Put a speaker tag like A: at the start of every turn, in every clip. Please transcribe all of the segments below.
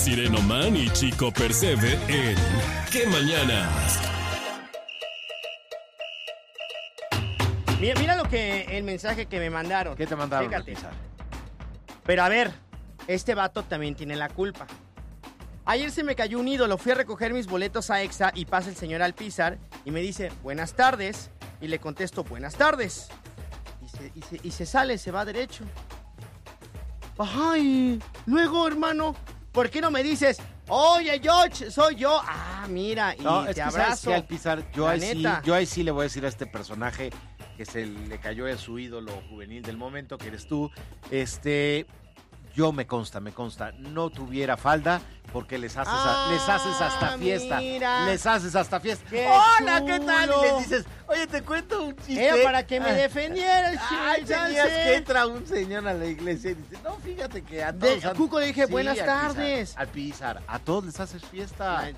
A: Sireno Man y Chico Percebe en ¿Qué Mañanas?
B: Mira el mensaje que me mandaron.
C: ¿Qué te mandaron?
B: Fíjate. Pero a ver, este vato también tiene la culpa. Ayer se me cayó un ídolo, fui a recoger mis boletos a EXA y pasa el señor Alpizar y me dice, buenas tardes, y le contesto, buenas tardes. Y se sale, se va derecho. Ay, luego, hermano, ¿por qué no me dices, oye, George, soy yo? Ah, mira, y
C: no,
B: te
C: es que
B: abrazo.
C: Sí, Alpizar, yo
B: neta.
C: ahí sí le voy a decir a este personaje que se le cayó a su ídolo juvenil del momento, que eres tú, yo me consta, no tuviera falda porque les haces hasta fiesta.
B: Mira.
C: Les haces hasta fiesta.
B: ¡Hola,
C: ¿qué tal? Y les dices, oye, te cuento un chiste.
B: Era para que me defendiera el
C: tenías que entra un señor a la iglesia y dice, no, fíjate que a todos...
B: Cuco le dije, buenas tardes.
C: Alpizar, a todos les haces fiesta.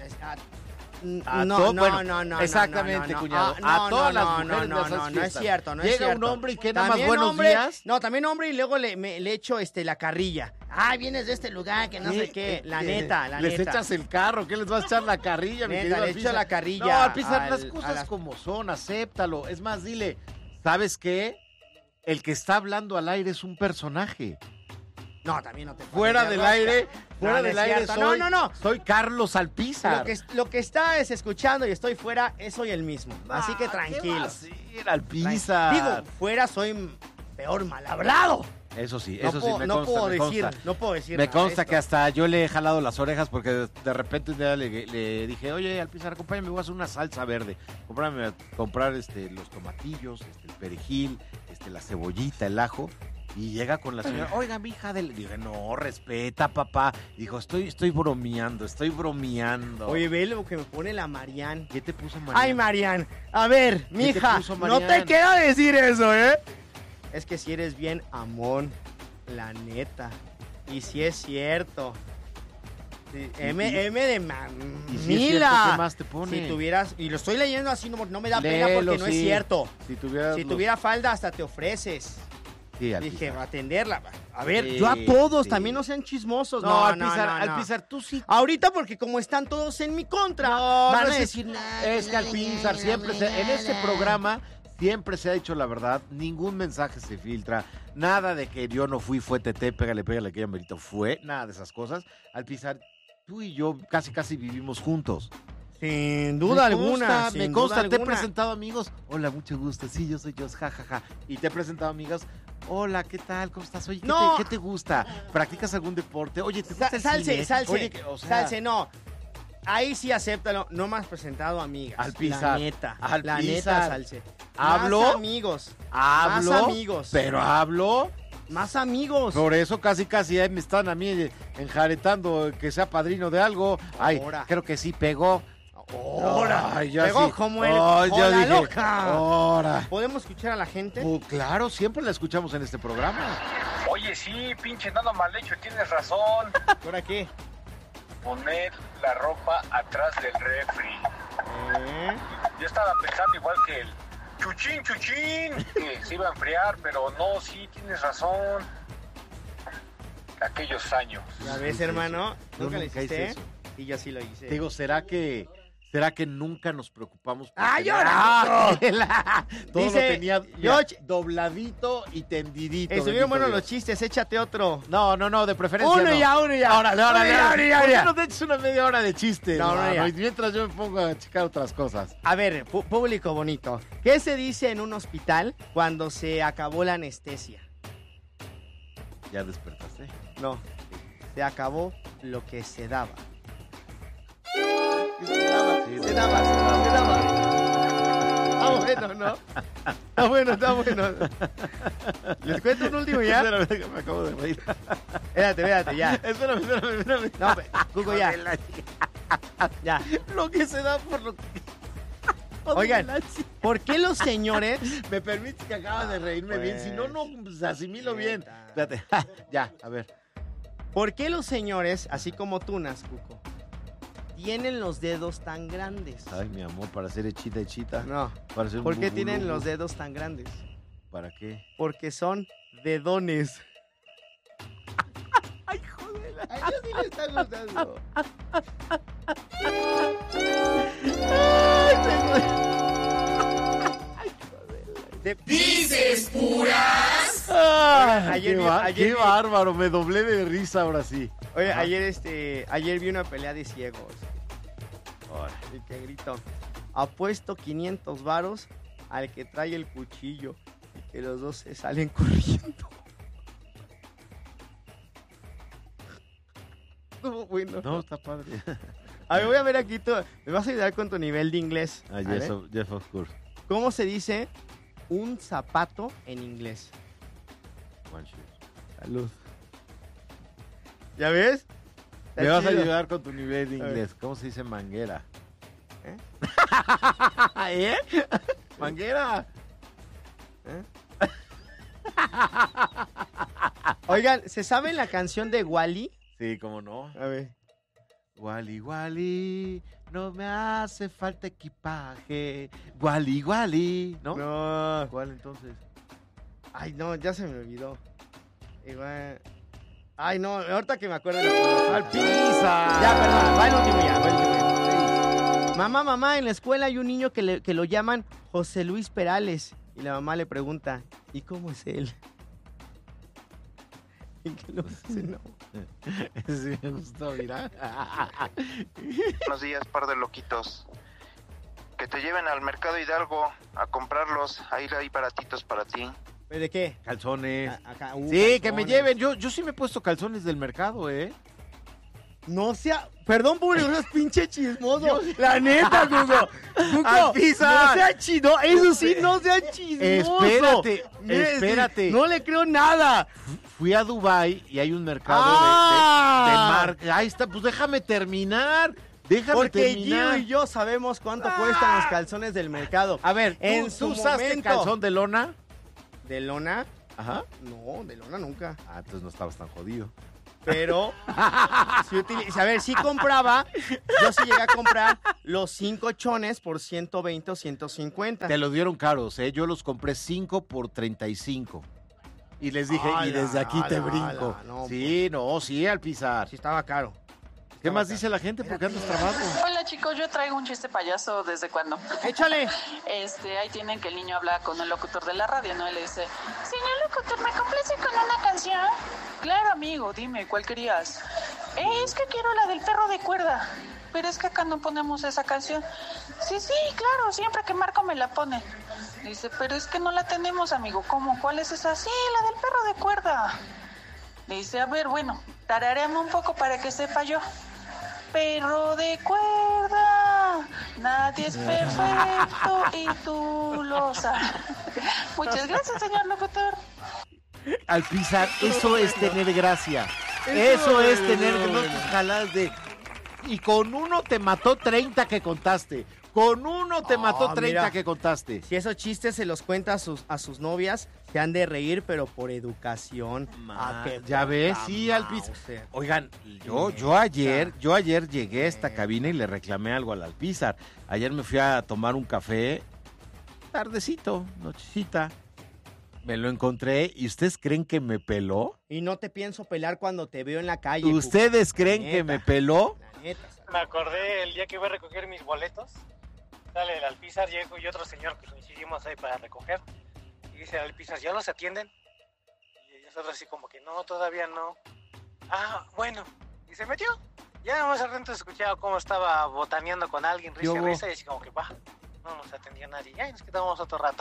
B: No.
C: Exactamente, cuñado. A todas las mujeres les haces fiesta.
B: No es cierto, no es
C: Llega
B: cierto.
C: un hombre y que nada más buenos días.
B: No, también hombre y luego le echo la carrilla. Vienes de este lugar que no sé qué. La neta.
C: Les echas el carro, ¿qué les vas a echar la carrilla?
B: Neta, le echo la carrilla.
C: No, Alpizar, las cosas como son, acéptalo. Es más, dile, ¿sabes qué? El que está hablando al aire es un personaje.
B: No, también no te
C: Fuera del aire, soy,
B: no.
C: Soy Carlos Alpizar.
B: Lo que estás escuchando y estoy fuera, soy el mismo. Así que tranquilo.
C: Alpizar.
B: Digo, fuera soy peor mal hablado.
C: Eso sí,
B: No puedo decir.
C: Me consta que hasta yo le he jalado las orejas porque de repente un día le dije, oye, Alpizar, acompáñame, voy a hacer una salsa verde. Comprar los tomatillos, el perejil, la cebollita, el ajo. Y llega con la señora, oiga, mi hija dije, no, respeta, papá. Dijo, estoy bromeando.
B: Oye, ve lo que me pone la Marian.
C: ¿Qué te puso Marian?
B: Ay, Marian, a ver, mija, no te queda decir eso, ¿eh? Es que si eres bien amón, la neta. Y si es cierto. Sí, M de mamila.
C: ¿Y si es cierto, qué más te pone?
B: Si tuvieras, y lo estoy leyendo así, no me da pena porque no es cierto. Si tuviera falda, hasta te ofreces.
C: Sí,
B: dije, va a atenderla. A ver, yo a todos, también no sean chismosos. No,
C: Alpizar, tú sí.
B: Ahorita porque como están todos en mi contra, van a decir nada.
C: Es que Alpizar siempre, en este programa, siempre se ha dicho la verdad, ningún mensaje se filtra, nada de que yo no fui, fue Tete, pégale, que ya merito fue, nada de esas cosas. Alpizar, tú y yo casi vivimos juntos.
B: Sin duda alguna.
C: Me consta, te he presentado amigos. Hola, mucho gusto. Sí, yo soy Jos, jajaja. Y te he presentado amigas. Hola, ¿qué tal? ¿Cómo estás? Oye, ¿qué te gusta? ¿Practicas algún deporte? Oye, ¿te gusta el cine?
B: Salse, no. Ahí sí acéptalo. No me has presentado amigas.
C: Alpizar.
B: La neta, Salse.
C: ¿Hablo?
B: Más amigos.
C: Pero hablo.
B: Más amigos.
C: Por eso casi ahí me están a mí enjaretando que sea padrino de algo. Ay, creo que sí pegó.
B: ¡Hora!
C: Pegó
B: sí. Como el ¡hola, loca!
C: ¡Hora!
B: ¿Podemos escuchar a la gente?
C: Claro, siempre la escuchamos en este programa.
D: Oye, sí, pinche nada mal hecho, tienes razón.
B: ¿Por qué?
D: Poner la ropa atrás del refri. Yo estaba pensando igual que el chuchín, que se iba a enfriar, pero no, sí, tienes razón. Aquellos años.
B: ¿Ya ves, hermano? Nunca le hiciste eso. Y yo sí lo hice.
C: Digo, ¿será que nunca nos preocupamos?
B: ¡Yo
C: todo lo tenía dobladito y tendidito.
B: Estuvieron buenos los chistes, échate otro.
C: No, de preferencia
B: Uno ya.
C: Órale. ¿Por qué no te eches una media hora de chiste?
B: No,
C: y mientras yo me pongo a checar otras cosas.
B: A ver, público bonito. ¿Qué se dice en un hospital cuando se acabó la anestesia?
C: ¿Ya despertaste?
B: No, se acabó lo que se daba. Se daba. Está bueno, ¿no? Está bueno. ¿Les cuento un último ya?
C: Espérame, me acabo de reír.
B: Espérate, ya.
C: Espérame.
B: No, Cuco, ya. Ya.
C: Lo que se da por lo que...
B: Oigan, ¿por qué los señores...
C: Me permites que acaba de reírme bien, si no, pues asimilo bien. Espérate, ya, a ver.
B: ¿Por qué los señores, así como tú, Cuco, tienen los dedos tan grandes?
C: Ay, mi amor, para ser hechita.
B: No. ¿Por qué tienen los dedos tan grandes?
C: ¿Para qué?
B: Porque son dedones.
C: Ay, joder.
B: sí le está gustando.
A: ¿Dices puras?
C: Qué bárbaro, me doblé de risa ahora sí.
B: Oye,
C: Ajá.
B: ayer vi una pelea de ciegos. Y que grito, apuesto 500 varos al que trae el cuchillo y que los dos se salen corriendo. Estuvo bueno.
C: No, está padre.
B: A ver, voy a ver aquí, me vas a ayudar con tu nivel de inglés.
C: Ah,
B: A ver,
C: Jeff, of course.
B: ¿cómo se dice un zapato en inglés?
C: One shoe.
B: Salud. ¿Ya ves? Está
C: Me vas a
B: chido.
C: ayudar con tu nivel de
B: A ver.
C: inglés. ¿Cómo se dice manguera?
B: ¿Eh?
C: ¿Eh? Manguera.
B: Oigan, ¿se saben la canción de Wally?
C: Sí, cómo no.
B: A ver.
C: Wally, Wally, no me hace falta equipaje. Wally, Wally, ¿no?
B: No.
C: ¿Cuál entonces?
B: Ay, no, ya se me olvidó. Igual. Ay, no, ahorita que me acuerdo. ¡Al
C: pizza!
B: Ya, perdón, va el último ya, va el último. Mamá, en la escuela hay un niño que lo llaman José Luis Perales. Y la mamá le pregunta, ¿y cómo es él? ¿Y qué lo dice? No.
C: Sí, me gustó, mira.
E: Buenos días, par de loquitos. Que te lleven al mercado Hidalgo a comprarlos. Ahí hay baratitos para ti.
B: ¿De qué?
C: Calzones.
B: Acá,
C: Sí, que me
B: calzones.
C: lleven. Yo sí me he puesto calzones del mercado, ¿eh?
B: No sea... Perdón, público, no es pinche chismoso. La neta, Gugo.
C: Alpizar.
B: No sea chido. Eso sí, no sea chismoso.
C: Espérate.
B: No le creo nada.
C: Fui a Dubai y hay un mercado de marca. Ahí está, pues déjame terminar.
B: Porque Gio
C: terminar.
B: y yo sabemos cuánto cuestan los calzones del mercado.
C: A ver,
B: En
C: ¿tú
B: su
C: usaste
B: momento.
C: calzón de lona?
B: ¿De lona?
C: Ajá.
B: No, de lona nunca.
C: Ah, entonces no estabas tan jodido.
B: Pero, a ver, sí compraba, yo sí llegué a comprar los 5 chones por 120 o 150.
C: Te los dieron caros, ¿eh? Yo los compré 5 por 35. Y les dije, y
B: Ala,
C: desde aquí te
B: ala,
C: brinco.
B: ala, no,
C: sí, no, sí, Alpizar.
B: Sí estaba caro.
C: ¿Qué más dice la gente? ¿Por qué andas trabado?
F: Hola chicos, yo traigo un chiste payaso. ¿Desde cuándo?
B: Échale.
F: Ahí tienen que el niño habla con el locutor de la radio, ¿no? Y le dice, señor locutor, ¿me complace con una canción? Claro, amigo, dime, ¿cuál querías? Es que quiero la del perro de cuerda. Pero es que acá no ponemos esa canción. Sí, claro, siempre que Marco me la pone. Dice, pero es que no la tenemos, amigo. ¿Cómo? ¿Cuál es esa? Sí, la del perro de cuerda. Dice, a ver, bueno, tarareame un poco para que sepa yo. Perro de cuerda, nadie es perfecto y tú lo sabes. Muchas gracias, señor locutor.
C: Alpizar, eso es tener gracia. Eso es tener que no tus jaladas de... Y con uno te mató 30 que contaste. Con uno te mató 30
B: mira.
C: que contaste.
B: Si esos chistes se los cuenta a sus novias, se han de reír, pero por educación.
C: Ya ves, sí, Alpizar. Oigan, yo ayer llegué a esta cabina y le reclamé algo al Alpizar. Ayer me fui a tomar un café, tardecito, nochecita. Me lo encontré y ¿ustedes creen que me peló?
B: Y no te pienso pelar cuando te veo en la calle.
C: ¿Ustedes creen
B: Neta.
C: que me peló?
B: La neta.
G: Me acordé el día que iba a recoger mis boletos. Sale el Alpizar, llego y otro señor que coincidimos ahí para recoger. Y dice el Alpizar, ¿ya los atienden? Y nosotros así como que no, todavía no. Ah, bueno. Y se metió. Ya más al rato escuchaba cómo estaba botaneando con alguien, risa y risa. Y así como que va, no nos atendía nadie. Ya y nos quedamos otro rato.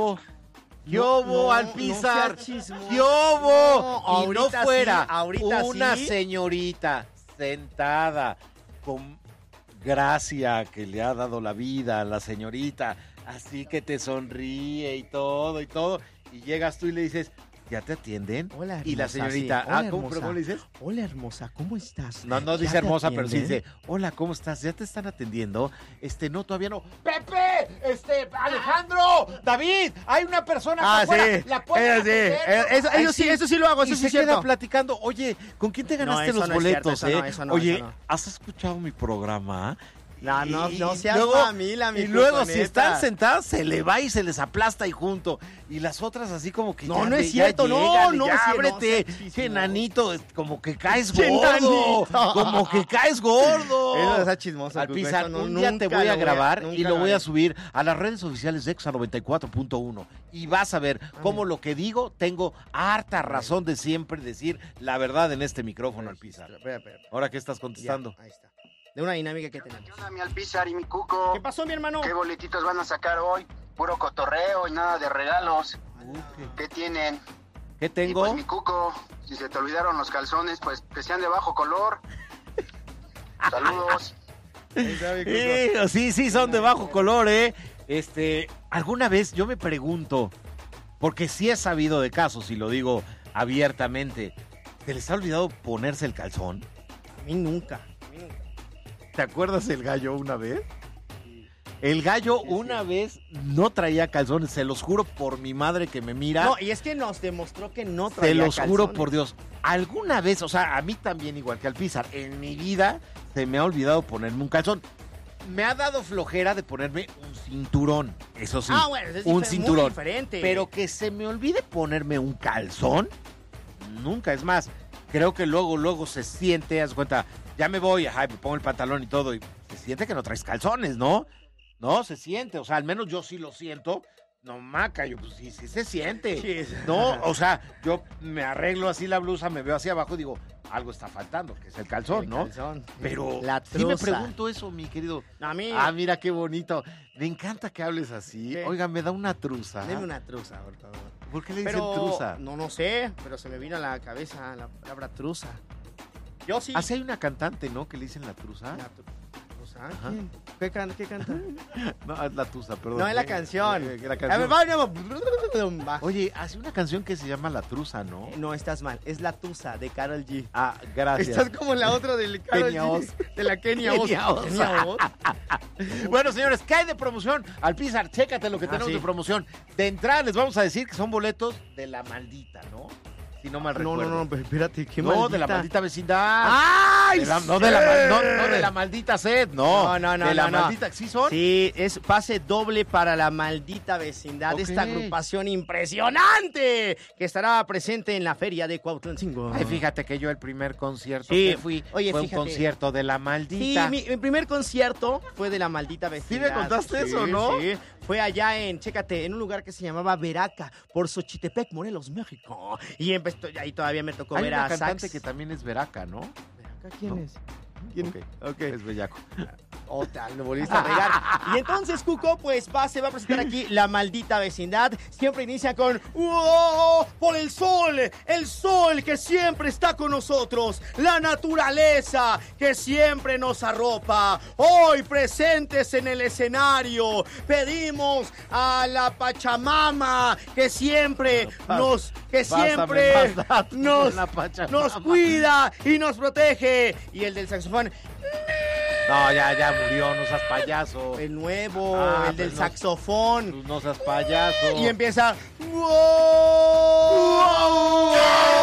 C: ¿Qué Alpizar?
B: No sea chismoso.
C: ¿Qué
B: No,
C: y no
B: ahorita
C: fuera
B: sí, ahorita
C: una
B: sí.
C: señorita sentada con gracia que le ha dado la vida a la señorita, así que te sonríe y todo, y llegas tú y le dices, ¿ya te atienden?
B: Hola, hermosa.
C: Y la señorita,
B: sí. Hola,
C: ¿cómo,
B: hermosa.
C: ¿cómo le dices?
B: Hola, hermosa, ¿cómo estás?
C: No
B: ¿Ya
C: dice
B: te
C: hermosa, pero sí
B: atienden?
C: dice, hola, ¿cómo estás? ¿Ya te están atendiendo? No, todavía no. ¡Pepe! ¡Alejandro! ¡David! ¡Hay una persona afuera!
B: Sí.
C: ¡La pueden atender!
B: Eso sí lo hago,
C: Y
B: eso sí
C: se
B: es
C: queda
B: cierto.
C: platicando, oye, ¿con quién te ganaste
B: eso
C: los
B: no es cierto,
C: boletos,
B: eso no, eso no,
C: Oye,
B: eso no.
C: ¿has escuchado mi programa?
B: No seas
C: luego,
B: mamila, mi
C: Y luego,
B: Cuco,
C: si
B: neta.
C: están sentadas, se le va y se les aplasta y junto. Y las otras así como que
B: No,
C: ya
B: no es
C: ya
B: cierto, no,
C: llégale,
B: no,
C: ya
B: sí, no,
C: ábrete.
B: sí,
C: Che,
B: no.
C: nanito, como que caes
B: Che,
C: gordo.
B: nanito.
C: Como que caes gordo.
B: Eso está chismoso, Cuco,
C: Alpizar,
B: eso no,
C: un día te
B: nunca
C: voy a
B: lo
C: grabar
B: nunca
C: y lo voy
B: haré.
C: a subir a las redes oficiales de Exa 94.1 y vas a ver cómo lo que digo tengo harta razón de siempre decir la verdad en este micrófono, Alpizar.
B: Espera.
C: Ahora, ¿qué estás contestando?
B: Ya, ahí está. De una dinámica que tenemos.
H: ¿Qué onda, mi Alpizar y mi Cuco?
B: ¿Qué pasó, mi hermano?
H: ¿Qué boletitos van a sacar hoy? Puro cotorreo y nada de regalos. ¿Qué tienen?
C: ¿Qué
H: Y
C: tengo?
H: pues mi Cuco, si se te olvidaron los calzones, pues que sean de bajo color. Saludos.
C: Sí, son de bajo color, ¿eh? Alguna vez yo me pregunto, porque sí he sabido de casos y lo digo abiertamente, ¿te les ha olvidado ponerse el calzón?
B: A mí nunca.
C: ¿Te acuerdas el gallo una vez? El gallo una vez no traía calzones, se los juro por mi madre que me mira.
B: No, y es que nos demostró que no traía
C: Te los juro
B: calzones.
C: por Dios. Alguna vez, o sea, a mí también igual que al Alpizar, en mi vida se me ha olvidado ponerme un calzón. Me ha dado flojera de ponerme un cinturón, eso sí.
B: Bueno, es
C: un
B: muy
C: cinturón.
B: diferente.
C: Pero que se me olvide ponerme un calzón, nunca. Es más, creo que luego se siente, haz cuenta, ya me voy, me pongo el pantalón y todo, y se siente que no traes calzones, ¿no? No, se siente, o sea, al menos yo sí lo siento. No, maca, yo pues sí se siente.
B: Sí.
C: No, o sea, yo me arreglo así la blusa, me veo hacia abajo y digo, algo está faltando, que es el calzón, ¿no?
B: Calzón.
C: Pero
B: La
C: sí me
B: truza.
C: pregunto eso, mi querido.
B: A mí,
C: Mira qué bonito. Me encanta que hables así.
B: ¿Qué?
C: Oiga, me da una truza.
B: deme una truza, por favor.
C: ¿Por qué le dicen
B: Pero,
C: truza?
B: no sé, pero se me vino a la cabeza la palabra truza. Yo sí.
C: Así hay una cantante, ¿no? Que le dicen la truza.
B: La truza.
C: Ajá.
B: ¿Quién? ¿Qué canta?
C: No, es la tuza, perdón.
B: No, es la canción.
C: La
B: A
C: canción.
B: ver, va.
C: Oye, hace una canción que se llama La Truza, ¿no?
B: No, estás mal. Es la tuza de Karol G.
C: Ah, gracias.
B: Estás como la otra del Karol
C: Kenia
B: G.
C: Oz.
B: De la Kenia Oz.
C: Kenia Oz.
B: Kenia Oz.
C: Bueno, señores, ¿qué hay de promoción? Alpizar, chécate lo que tenemos
B: sí.
C: de promoción. De entrada les vamos a decir que son boletos de La Maldita, ¿no? Si no mal recuerdo.
B: No, pero espérate, qué
C: No, de La Maldita Vecindad.
B: ¡Ay!
C: No de la maldita sed, no.
B: No,
C: De La
B: no.
C: Maldita, ¿sí son?
B: Sí, es pase doble para La Maldita Vecindad.
C: Ok.
B: Esta agrupación impresionante que estará presente en la feria de Cuautlancingo.
C: Ay, fíjate que yo el primer concierto
B: Sí.
C: que fui
B: Oye,
C: fue
B: fíjate.
C: un concierto de La
B: Sí,
C: Maldita.
B: mi primer concierto fue de La Maldita Vecindad.
C: me contaste eso, ¿no?
B: Sí, fue allá chécate, en un lugar que se llamaba Veraca, por Xochitepec, Morelos, México. Y ahí todavía me tocó
C: Hay
B: ver
C: una
B: a
C: cantante
B: Sax.
C: que también es veraca, ¿no?
B: ¿Veraca quién
C: No.
B: es? ¿Quién?
C: Ok. Es bellaco.
B: Lo volviste a pegar. Y entonces, Cuco, pues se va a presentar aquí La Maldita Vecindad. Siempre inicia con ¡oh! Por el sol que siempre está con nosotros, la naturaleza que siempre nos arropa. Hoy presentes en el escenario, pedimos a la Pachamama que siempre nos cuida y nos protege. Y el del saxofón,
C: No, ya murió, no seas payaso.
B: el nuevo,
C: Ah,
B: el del
C: pues no.
B: saxofón.
C: Tú no seas payaso.
B: Y empieza. ¡Wow!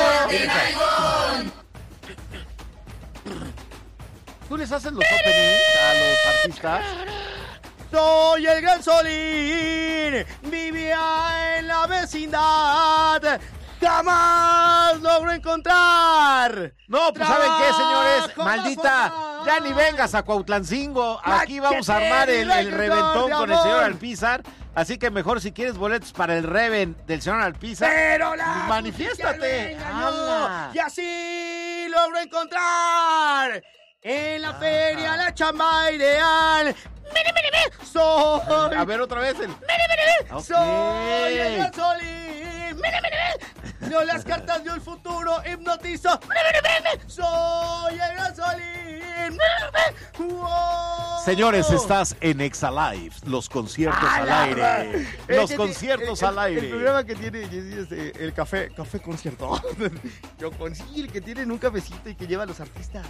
C: ¿Tú les haces los openings a los artistas?
B: Soy el gran Solín, vivía en la vecindad, jamás logro encontrar.
C: No, pues ¿saben qué, señores?
B: Trabajo
C: Maldita,
B: más
C: ya ni vengas a Cuautlancingo. Aquí vamos a
B: Máquete,
C: armar el
B: like
C: reventón
B: de
C: con el señor
B: amor.
C: Alpizar. Así que mejor si quieres boletos para el reven del señor Alpizar,
B: Pero la
C: manifiéstate.
B: justicia lo
C: ¡Hala!
B: engañó, y así logro encontrar en la feria la chamba ideal. Soy
C: A ver otra vez el... Ok.
B: Soy el gran Solín. Leo las cartas, yo el futuro hipnotizo. Soy el gran Solín. Wow.
C: Señores, estás en Exalive, los conciertos al aire. Los conciertos al aire.
B: El programa que tiene el café concierto. Sí, el que tienen un cafecito y que lleva a los artistas.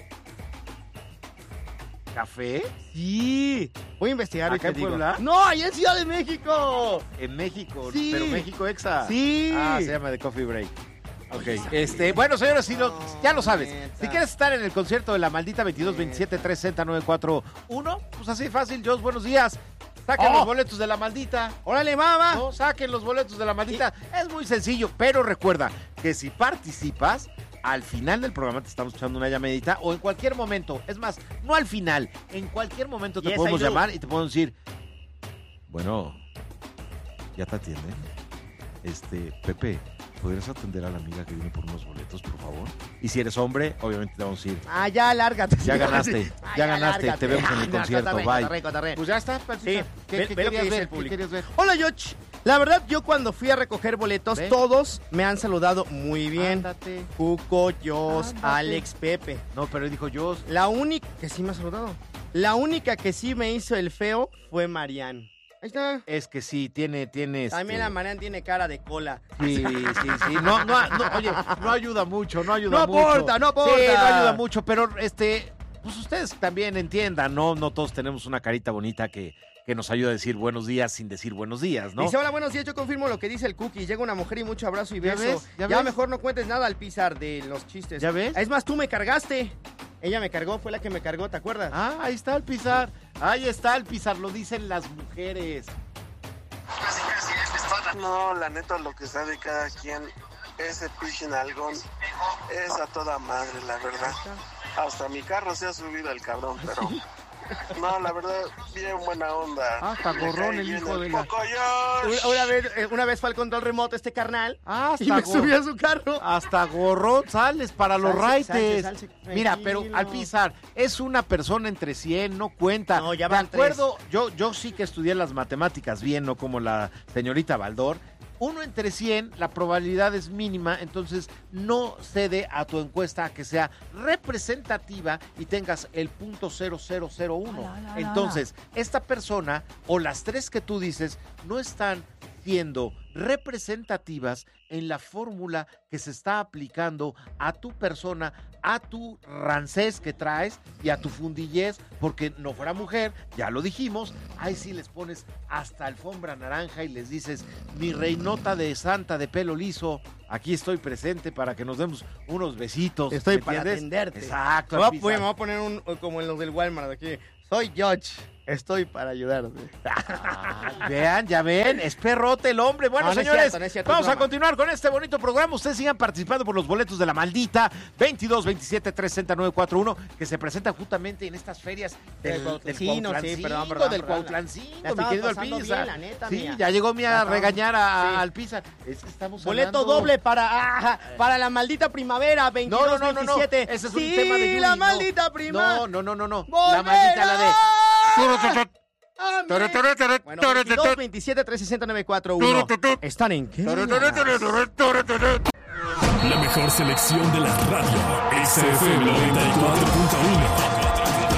C: ¿Café?
B: Sí. Voy a investigar.
C: ¿Acá
B: y
C: en
B: te digo.
C: Puebla?
B: No, allá en Ciudad de México.
C: En México,
B: Sí.
C: pero México Exa.
B: Sí.
C: Ah, se llama The Coffee Break. Ok, bueno, señores, ya lo sabes. Si quieres estar en el concierto de La Maldita 22 27 360 941, pues así fácil, Jos, buenos días. Saquen los boletos de La Maldita.
B: ¡Órale, mamá!
C: No, saquen los boletos de La Maldita. Es muy sencillo, pero recuerda que si participas, al final del programa te estamos echando una llamadita o en cualquier momento. Es más, no al final, en cualquier momento te podemos llamar y te podemos decir, bueno, ya te atienden. Pepe, ¿podrías atender a la amiga que viene por unos boletos, por favor? Y si eres hombre, obviamente te vamos a decir.
B: Ya lárgate.
C: Ya ganaste, te vemos en el concierto, bye.
B: Pues ya está,
C: sí. ¿Qué querías ver? ¿Qué querías ver?
B: Hola, George. La verdad, yo cuando fui a recoger boletos, todos me han saludado muy bien.
C: Ándate.
B: Cuco, Jos, Alex, Pepe.
C: No, pero él dijo Jos.
B: La única que sí me ha saludado. La única que sí me hizo el feo fue Marian. Ahí está.
C: Es que sí, tiene
B: También la Marian tiene cara de cola.
C: Sí. No, oye, no ayuda mucho, no ayuda mucho.
B: No aporta.
C: Sí, no ayuda mucho, pero pues ustedes también entiendan, ¿no? No todos tenemos una carita bonita que nos ayuda a decir buenos días sin decir buenos días, ¿no?
B: Dice, hola, buenos días, yo confirmo lo que dice el Cookie. Llega una mujer y mucho abrazo y beso.
C: ¿Ya ves?
B: Mejor no cuentes nada al Pizar de los chistes.
C: ¿Ya ves?
B: Es más, tú me cargaste. Ella me cargó, fue la que me cargó, ¿te acuerdas?
C: Ahí está el Pizar. Ahí está el Pizar, lo dicen las mujeres.
I: No, la neta, lo que sabe cada quien, ese pinche nalgón es a toda madre, la verdad. Hasta mi carro se ha subido el cabrón, pero... No, la verdad, bien buena onda.
C: Hasta gorrón el hijo de la...
B: Una vez fue al control remoto este carnal
C: y me
B: subió a su carro.
C: Hasta gorrón sales para los raites. Mira, pero al Pizar, es una persona entre 100, no cuenta.
B: No, ya van
C: de acuerdo, yo sí que estudié las matemáticas bien, no como la señorita Baldor. 1 entre 100, la probabilidad es mínima, entonces no cede a tu encuesta a que sea representativa y tengas el .0001. Entonces, esta persona o las 3 que tú dices no están siendo representativas en la fórmula que se está aplicando a tu persona, a tu rancés que traes y a tu fundillez, porque no fuera mujer, ya lo dijimos, ahí sí les pones hasta alfombra naranja y les dices, mi reinota de santa de pelo liso, aquí estoy presente para que nos demos unos besitos.
B: Estoy para atenderte.
C: Exacto.
B: Me voy a poner como en los del Walmart aquí. Soy George. Estoy para ayudarte.
C: Vean, ya ven, es perrote el hombre. Bueno, señores,
B: no es cierto,
C: vamos a continuar con este bonito programa. Ustedes sigan participando por los boletos de La Maldita 22 27 360 941 que se presentan justamente en estas ferias del Cuautlancingo, del Cuautlancingo, mi querido Alpizar. Sí, ya llegó a regañar al Pizar. Es que estamos
B: boleto doble para La Maldita Primavera 22 27.
C: Ese es un tema de Yuri.
B: La Maldita Primavera.
C: No. La Maldita, la de...
B: Bueno, 22 27 360 941. ¿Están en qué?
A: La mejor selección de la radio. XFM 94.1.